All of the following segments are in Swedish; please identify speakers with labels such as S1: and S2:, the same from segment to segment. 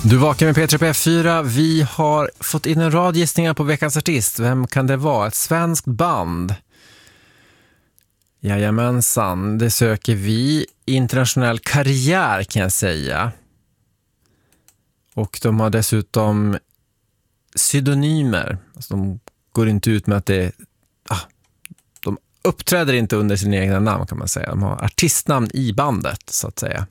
S1: Du vakar med Petra på F4. Vi har fått in en rad gissningar på veckans artist. Vem kan det vara? Ett svenskt band? Jajamensan, det söker vi. Internationell karriär kan jag säga. Och de har dessutom pseudonymer. Alltså de går inte ut med att det... de uppträder inte under sina egna namn kan man säga. De har artistnamn i bandet så att säga.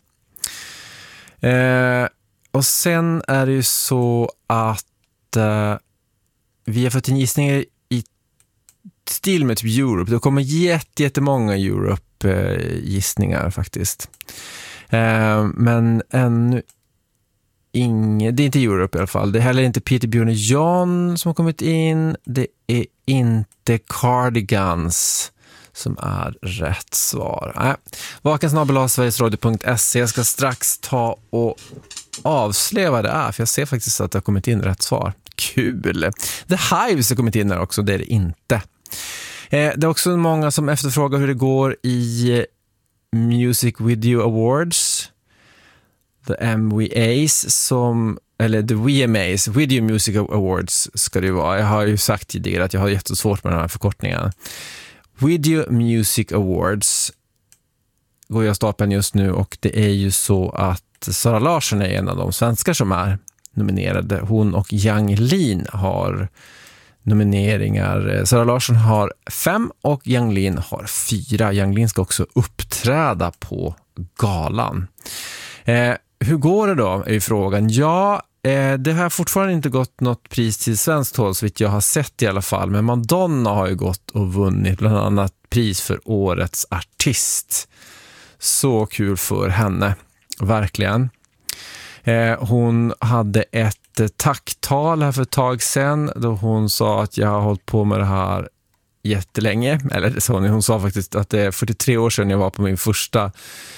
S1: Och sen är det ju så att vi har fått en gissning i stil med typ Europe. Det kommer jättemånga Europe-gissningar faktiskt. Men ännu det är inte Europe i alla fall. Det är heller inte Peter, Björn och John som har kommit in. Det är inte Cardigans som är rätt svar. Vakensnabel@sverigesradio.se. Jag ska strax ta och avslöja vad det är, för jag ser faktiskt att det har kommit in rätt svar. Kul! The Hives har kommit in där också, det är det inte. Det är också många som efterfrågar hur det går i Music Video Awards. The MVAs eller The VMAs, Video Music Awards ska det ju vara. Jag har ju sagt tidigare att jag har jättesvårt med den här förkortningen. Video Music Awards går jag stapeln just nu, och det är ju så att Sara Larsson är en av de svenskar som är nominerade. Hon och Yang Lin har nomineringar. Sara Larsson har 5 och Yang Lin har 4. Yang Lin ska också uppträda på galan. Hur går det då är frågan. Ja, det har fortfarande inte gått något pris till svenskt håll så vitt jag har sett i alla fall. Men Madonna har ju gått och vunnit bland annat pris för årets artist. Så kul för henne, verkligen. Hon hade ett tacktal här för ett tag sedan då hon sa att jag har hållit på med det här jättelänge. Eller så hon sa faktiskt att det är 43 år sedan jag var på min första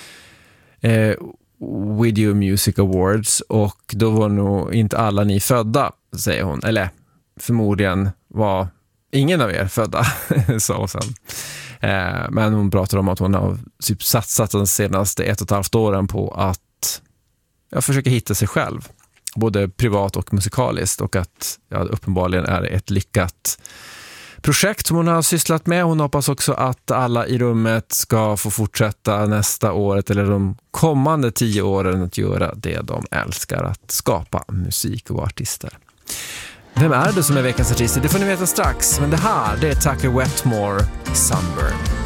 S1: Video Music Awards, och då var nog inte alla ni födda, säger hon. Eller förmodligen var ingen av er födda, sa hon sen. Men hon pratar om att hon har typ satsat de senaste 1,5 åren på att försöka hitta sig själv, både privat och musikaliskt, och att uppenbarligen är det ett lyckat projekt som hon har sysslat med. Hon hoppas också att alla i rummet ska få fortsätta nästa året eller de kommande 10 åren att göra det de älskar, att skapa musik och artister. Vem är det som är veckans artist? Det får ni veta strax, men det här, det är Tucker Wetmore, Sunburn.